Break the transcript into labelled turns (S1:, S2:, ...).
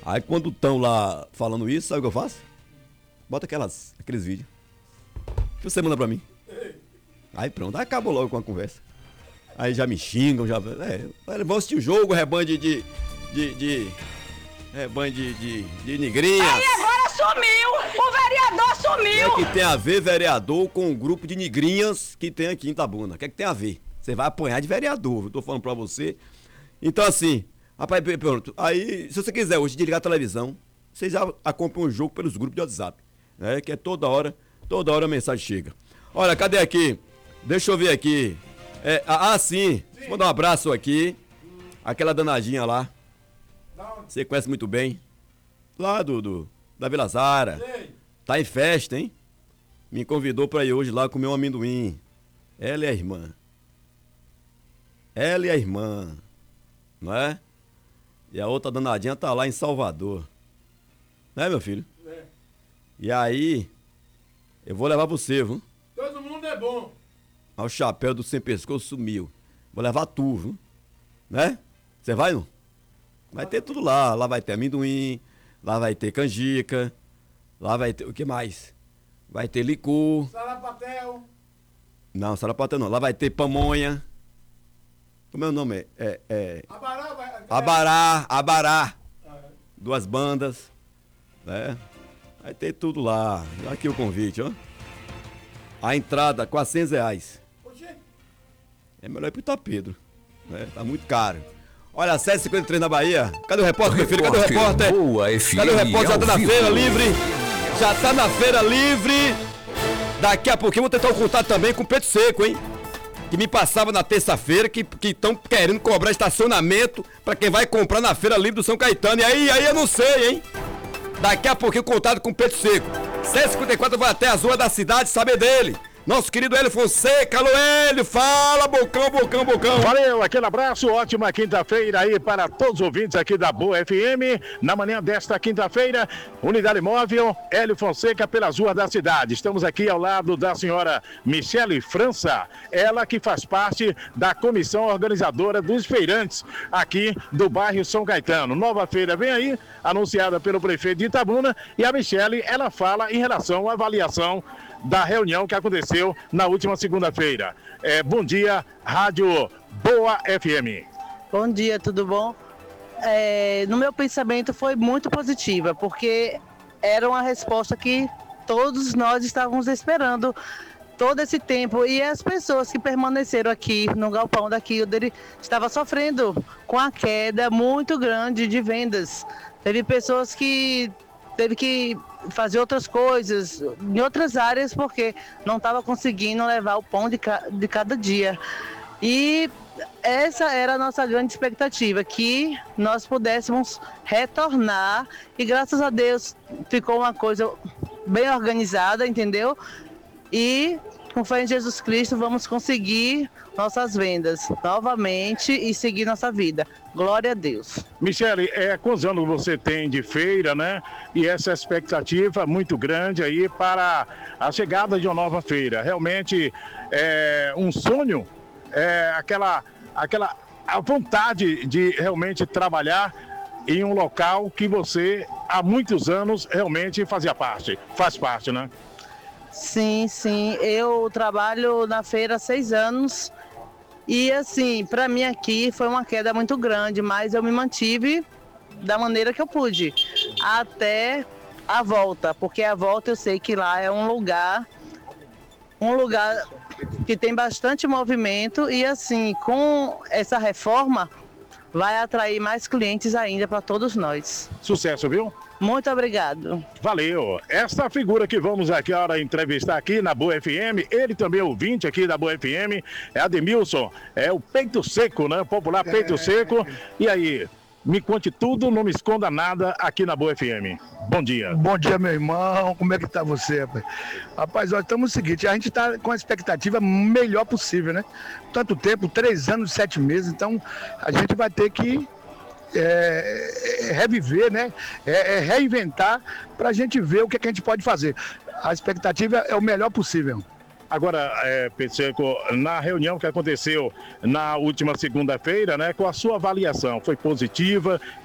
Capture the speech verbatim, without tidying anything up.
S1: Aí quando estão lá falando isso, sabe o que eu faço? Bota aquelas, aqueles vídeos que você manda pra mim. Aí pronto, aí acabou logo com a conversa. Aí já me xingam, já... É, vão assistir o jogo, rebanho de... de, de, de rebanho de, de, de nigrinhas.
S2: Aí agora sumiu! O vereador sumiu!
S1: O que é que tem a ver vereador com o grupo de nigrinhas que tem aqui em Itabuna? O que é que tem a ver? Você vai apanhar de vereador, eu tô falando pra você. Então assim, rapaz, pronto. Aí, se você quiser hoje desligar a televisão, você já acompanha o jogo pelos grupos de WhatsApp, né? Que é toda hora, toda hora a mensagem chega. Olha, cadê aqui? Deixa eu ver aqui. É, ah, sim. Vou mandar um abraço aqui. Aquela danadinha lá. Você conhece muito bem. Lá do, do da Vila Zara. Tá em festa, hein? Me convidou pra ir hoje lá comer um amendoim. Ela é a irmã. Ela e a irmã. Não é? E a outra danadinha tá lá em Salvador. Né, meu filho? É. E aí, eu vou levar você, viu?
S3: Todo mundo é bom.
S1: Mas o chapéu do sem pescoço sumiu. Vou levar tu, viu? Né? Você vai, não? Vai ter tudo lá. Lá vai ter amendoim, lá vai ter canjica, lá vai ter... O que mais? Vai ter licor.
S3: Sarapatel.
S1: Não, sarapatel não. Lá vai ter pamonha. Como é o nome? É... é...
S3: Abará. Vai...
S1: Abará, Abará. Ah, é. Duas bandas. Né? Vai ter tudo lá. Aqui o convite, ó. A entrada, quatrocentos reais. É melhor ir pro Itapedro, né? Tá muito caro. Olha, sete e cinquenta e três na Bahia. Cadê o repórter, meu filho? Cadê o repórter?
S4: Boa, F M.
S1: Cadê o repórter? Já tá na feira livre. Já tá na feira livre. Daqui a pouquinho eu vou tentar o contato também com o Pedro Seco, hein? Que me passava na terça-feira, que estão querendo cobrar estacionamento pra quem vai comprar na feira livre do São Caetano. E aí, aí eu não sei, hein? Daqui a pouquinho contato com o Pedro Seco. sete e cinquenta e quatro vai até as ruas da cidade saber dele. Nosso querido Hélio Fonseca. Alô, Hélio, fala, bocão, bocão, bocão.
S5: Valeu, aquele abraço, ótima quinta-feira aí para todos os ouvintes aqui da Boa F M. Na manhã desta quinta-feira, Unidade Móvel, Hélio Fonseca pelas ruas da cidade. Estamos aqui ao lado da senhora Michele França, ela que faz parte da comissão organizadora dos feirantes aqui do bairro São Caetano. Nova feira vem aí, anunciada pelo prefeito de Itabuna, e a Michele, ela fala em relação à avaliação da reunião que aconteceu na última segunda-feira. É, bom dia, Rádio Boa F M.
S6: Bom dia, tudo bom? É, no meu pensamento foi muito positiva, porque era uma resposta que todos nós estávamos esperando todo esse tempo, e as pessoas que permaneceram aqui no galpão daqui, ele estava sofrendo com a queda muito grande de vendas. Teve pessoas que teve que fazer outras coisas em outras áreas porque não estava conseguindo levar o pão de, ca de cada dia. E essa era a nossa grande expectativa, que nós pudéssemos retornar, e graças a Deus ficou uma coisa bem organizada, entendeu? E com fé em Jesus Cristo vamos conseguir nossas vendas novamente e seguir nossa vida. Glória a Deus.
S5: Michele, é, quantos anos você tem de feira, né? E essa expectativa muito grande aí para a chegada de uma nova feira. Realmente é um sonho, é aquela, aquela a vontade de realmente trabalhar em um local que você há muitos anos realmente fazia parte, faz parte, né?
S6: Sim, sim. Eu trabalho na feira há seis anos e, assim, para mim aqui foi uma queda muito grande, mas eu me mantive da maneira que eu pude até a volta, porque a volta eu sei que lá é um lugar, um lugar que tem bastante movimento e, assim, com essa reforma vai atrair mais clientes ainda para todos nós.
S5: Sucesso, viu?
S6: Muito obrigado.
S5: Valeu. Esta figura que vamos aqui agora entrevistar aqui na Boa F M, ele também é ouvinte aqui da Boa F M, é Ademilson, é o Peito Seco, né? O popular Peito Seco. E aí, me conte tudo, não me esconda nada aqui na Boa F M. Bom dia.
S7: Bom dia, meu irmão. Como é que tá você, rapaz? Rapaz, nós estamos no seguinte, a gente tá com a expectativa melhor possível, né? Tanto tempo, três anos, sete meses, então a gente vai ter que É, é, reviver, né? É, é reinventar para a gente ver o que, é que a gente pode fazer. A expectativa é o melhor possível.
S5: Agora, é, Petseco, na reunião que aconteceu na última segunda-feira, né? Com a sua avaliação, foi positiva?